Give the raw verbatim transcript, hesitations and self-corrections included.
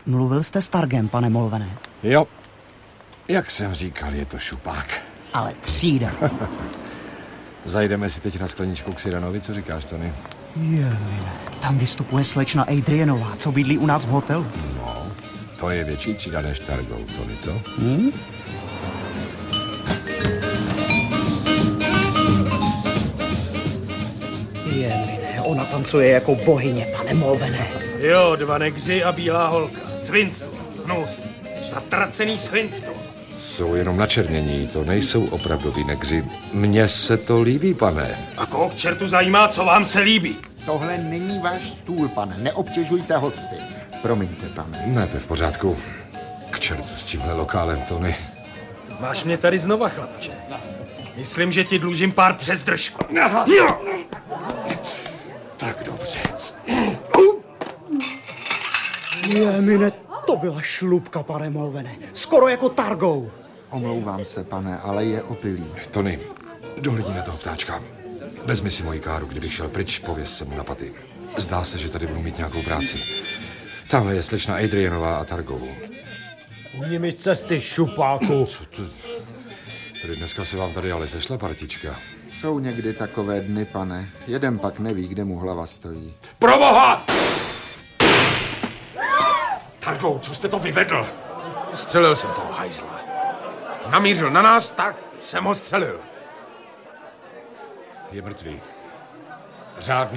Mluvil jste s Targem, pane Molvené? Jo. Jak jsem říkal, je to šupák. Ale třída. Zajdeme si teď na skleničku k Siranovi, co říkáš, Tony? Jemine, tam vystupuje slečna Adrianová, co bydlí u nás v hotelu. No, to je větší třída než Targou, Tony, co? Hmm? Jemine, ona tancuje jako bohyně, pane Molvené. Jo, dva negři a bílá holka. Svinstvo, hnus, zatracený svinstvo. Jsou jenom načernění, to nejsou opravdoví negři. Mně se to líbí, pane. A koho k čertu zajímá, co vám se líbí? Tohle není váš stůl, pane. Neobtěžujte hosty. Promiňte, pane. Ne, to je v pořádku. K čertu s tímhle lokálem, Tony. Máš mě tady znova, chlapče. Myslím, že ti dlužím pár přes držku. Tak dobře. Jemine, to byla šlupka, pane Molvené. Skoro jako Targou. Omlouvám se, pane, ale je opilý. Tony, dohlídni na toho ptáčka. Vezmi si moji káru, kdybych šel pryč, pověz se mu na paty. Zdá se, že tady budu mít nějakou práci. Tamhle je slečna Adrianová a Targovou. Ujdi mi z cesty, šupáku. Co to? Tady dneska se vám tady ale sešla partička. Jsou někdy takové dny, pane. Jeden pak neví, kde mu hlava stojí. Proboha! Targou, co jste to vyvedl? Střelil jsem toho hajzla. Namířil na nás, tak jsem ho střelil. Je mrtvý. Řádný